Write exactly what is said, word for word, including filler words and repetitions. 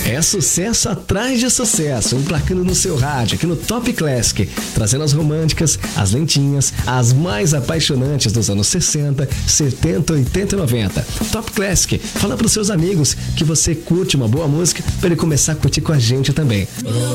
É sucesso atrás de sucesso, emplacando no seu rádio, aqui no Top Classic, trazendo as românticas, as lentinhas, as mais apaixonantes dos anos sessenta, setenta, oitenta e noventa. Top Classic, fala para os seus amigos que você curte uma boa música para ele começar a curtir com a gente também.